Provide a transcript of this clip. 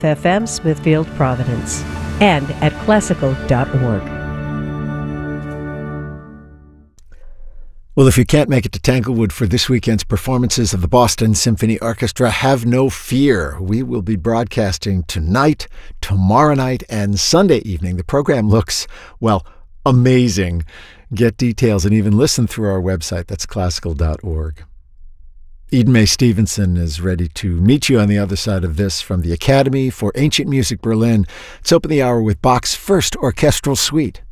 FM Smithfield, Providence, and at classical.org. Well, if you can't make it to Tanglewood for this weekend's performances of the Boston Symphony Orchestra, have no fear. We will be broadcasting tonight, tomorrow night, and Sunday evening. The program looks, well, amazing. Get details and even listen through our website. That's classical.org. Eden Mae Stevenson is ready to meet you on the other side of this from the Academy for Ancient Music Berlin. Let's open the hour with Bach's first orchestral suite.